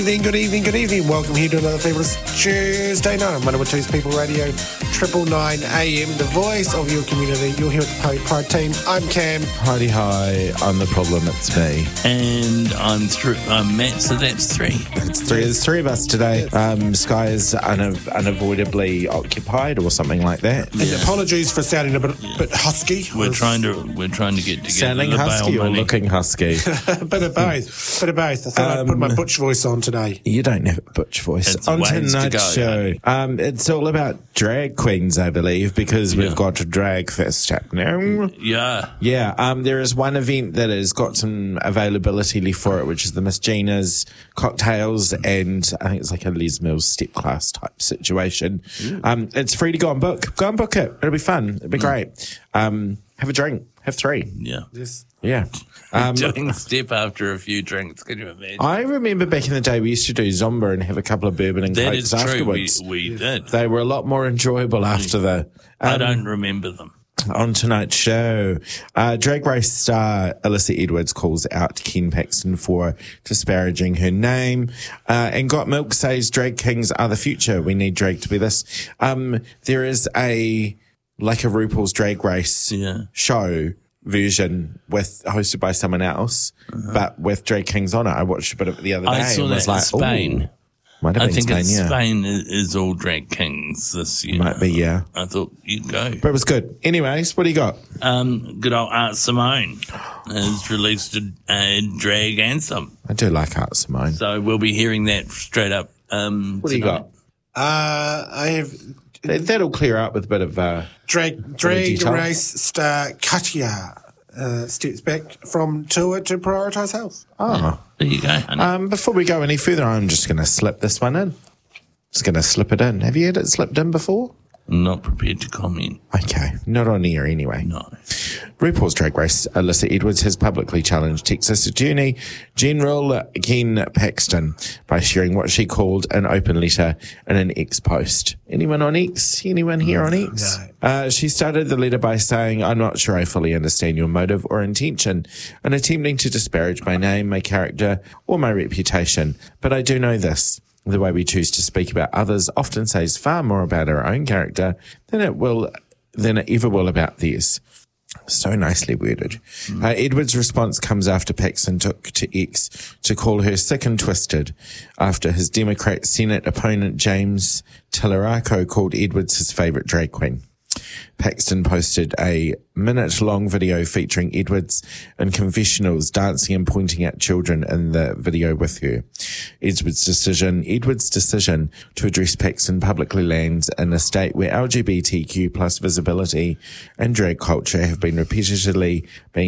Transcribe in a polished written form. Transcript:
Good evening. Welcome here to another Fabulous Tuesday night on 102's People Radio, 999 AM, the voice of your community. You're here with the Pride team. I'm Cam. Heidi hi, I'm the problem, it's me. And I'm Matt, so that's three. It's three. There's three of us today. Sky is unavoidably occupied or something like that. And apologies for sounding a bit husky. We're trying to get together. Sounding husky or looking husky? A bit of both. I thought I'd put my butch voice on today. You don't have a butch voice. It's on ways to tonight's go, show, it's all about drag queens, I believe, because we've got a drag fest happening. Yeah. There is one event that has got some availability left for it, which is the Miss Gina's cocktails, and I think it's like a Les Mills step class type situation. It's free to go and book. Go and book it. It'll be fun. It'll be great. Have a drink. Have three. Yeah. Yes. Yeah. Doing step after a few drinks, can you imagine? I remember back in the day we used to do Zomba and have a couple of bourbon and That cokes is true. afterwards. We did. They were a lot more enjoyable after the... I don't remember them. On tonight's show, Drag Race star Alyssa Edwards calls out Ken Paxton for disparaging her name. And Got Milk says drag kings are the future. We need drag to be this. There is a RuPaul's Drag Race show version hosted by someone else, but with drag kings on it. I watched a bit of it the other day. I saw and that was in like, Spain. Might have I been think Spain, Spain is all drag kings this year. Might be, yeah. I thought you'd go. But it was good. Anyways, what do you got? Good old Art Simone has released a drag anthem. I do like Art Simone. So we'll be hearing that straight up. What do you got? I have That'll clear up with a bit of drag detail. race star Katya steps back from tour to prioritise health. Oh. There you go. Before we go any further, I'm just going to slip this one in. Just going to slip it in. Have you had it slipped in before? Not prepared to comment. Okay. Not on air anyway. No. RuPaul's Drag Race, Alyssa Edwards has publicly challenged Texas Attorney General Ken Paxton by sharing what she called an open letter in an X post. Anyone on X? Anyone here on X? No. She started the letter by saying, I'm not sure I fully understand your motive or intention in attempting to disparage my name, my character, or my reputation, but I do know this. The way we choose to speak about others often says far more about our own character than it ever will about theirs. So nicely worded. Edwards' response comes after Paxton took to X to call her sick and twisted after his Democrat Senate opponent James Tallarico called Edwards his favourite drag queen. Paxton posted a minute-long video featuring Edwards in confessionals dancing and pointing at children in the video with her. Edwards' decision to address Paxton publicly lands in a state where LGBTQ plus visibility and drag culture have been repeatedly being